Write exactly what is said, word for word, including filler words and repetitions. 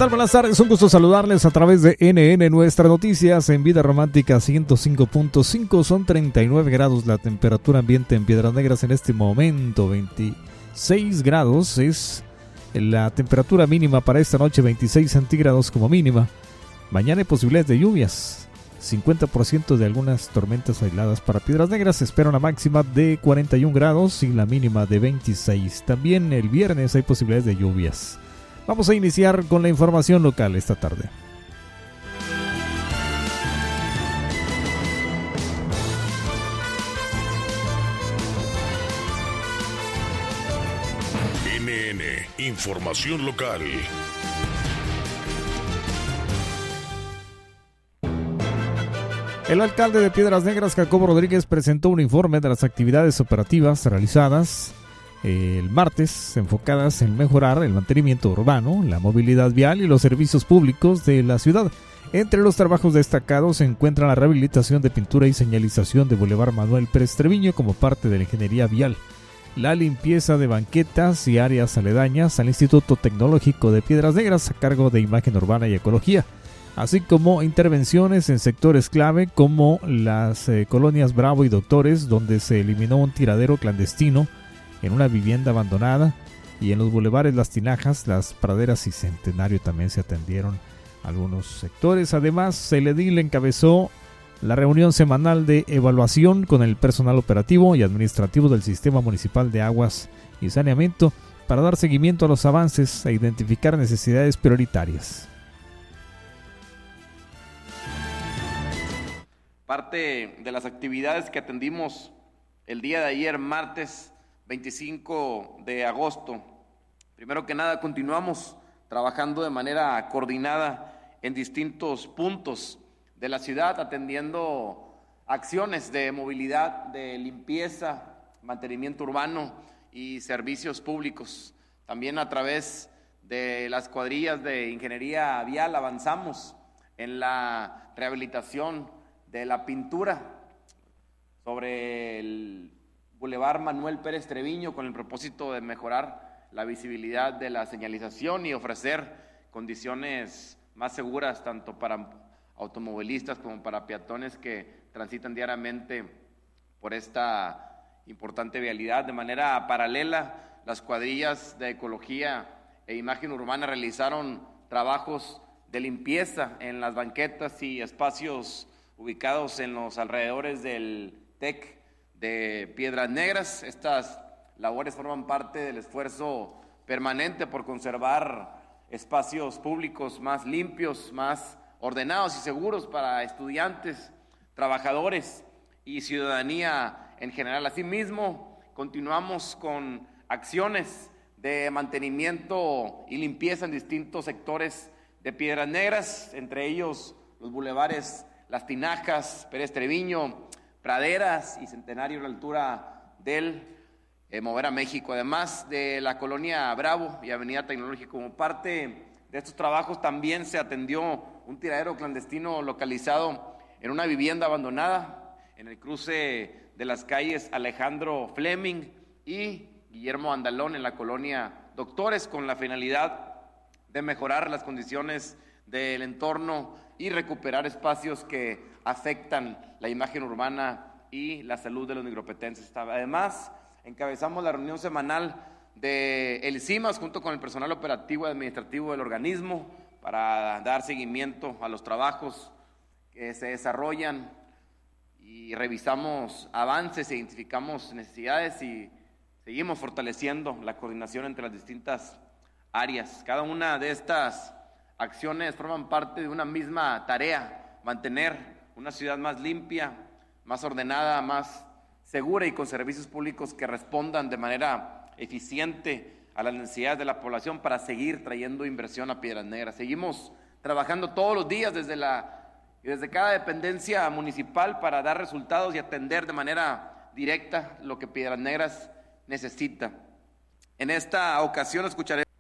tal? Buenas tardes, un gusto saludarles a través de N N Nuestras Noticias en Vida Romántica ciento cinco punto cinco. Son treinta y nueve grados la temperatura ambiente en Piedras Negras en este momento. veintiséis grados es la temperatura mínima para esta noche, veintiséis centígrados como mínima. Mañana hay posibilidades de lluvias, cincuenta por ciento de algunas tormentas aisladas para Piedras Negras. Se espera una máxima de cuarenta y un grados y la mínima de veintiséis. También el viernes hay posibilidades de lluvias. Vamos a iniciar con la información local esta tarde. N N, información local. El alcalde de Piedras Negras, Jacobo Rodríguez, presentó un informe de las actividades operativas realizadas el martes, enfocadas en mejorar el mantenimiento urbano, la movilidad vial y los servicios públicos de la ciudad. Entre los trabajos destacados se encuentra la rehabilitación de pintura y señalización de Boulevard Manuel Pérez Treviño como parte de la ingeniería vial, la limpieza de banquetas y áreas aledañas al Instituto Tecnológico de Piedras Negras a cargo de Imagen Urbana y Ecología, así como intervenciones en sectores clave como las eh, colonias Bravo y Doctores, donde se eliminó un tiradero clandestino en una vivienda abandonada, y en los bulevares Las Tinajas, Las Praderas y Centenario también se atendieron algunos sectores. Además, el edil encabezó la reunión semanal de evaluación con el personal operativo y administrativo del Sistema Municipal de Aguas y Saneamiento para dar seguimiento a los avances e identificar necesidades prioritarias. Parte de las actividades que atendimos el día de ayer, martes veinticinco de agosto. Primero que nada, continuamos trabajando de manera coordinada en distintos puntos de la ciudad, atendiendo acciones de movilidad, de limpieza, mantenimiento urbano y servicios públicos. También a través de las cuadrillas de ingeniería vial avanzamos en la rehabilitación de la pintura sobre el Boulevard Manuel Pérez Treviño con el propósito de mejorar la visibilidad de la señalización y ofrecer condiciones más seguras tanto para automovilistas como para peatones que transitan diariamente por esta importante vialidad. De manera paralela, las cuadrillas de ecología e imagen urbana realizaron trabajos de limpieza en las banquetas y espacios ubicados en los alrededores del TEC de Piedras Negras. Estas labores forman parte del esfuerzo permanente por conservar espacios públicos más limpios, más ordenados y seguros para estudiantes, trabajadores y ciudadanía en general. Asimismo, continuamos con acciones de mantenimiento y limpieza en distintos sectores de Piedras Negras, entre ellos los bulevares Las Tinajas, Pérez Treviño, Praderas y Centenario a la altura del eh, Mover a México, además de la colonia Bravo y Avenida Tecnológica. Como parte de estos trabajos también se atendió un tiradero clandestino localizado en una vivienda abandonada en el cruce de las calles Alejandro Fleming y Guillermo Andalón en la colonia Doctores, con la finalidad de mejorar las condiciones del entorno y recuperar espacios que afectan la imagen urbana y la salud de los negropetenses. Además, encabezamos la reunión semanal de el CIMAS junto con el personal operativo y administrativo del organismo para dar seguimiento a los trabajos que se desarrollan y revisamos avances, identificamos necesidades y seguimos fortaleciendo la coordinación entre las distintas áreas. Cada una de estas acciones forman parte de una misma tarea: mantener una ciudad más limpia, más ordenada, más segura y con servicios públicos que respondan de manera eficiente a las necesidades de la población para seguir trayendo inversión a Piedras Negras. Seguimos trabajando todos los días desde, la, desde cada dependencia municipal para dar resultados y atender de manera directa lo que Piedras Negras necesita. En esta ocasión escucharemos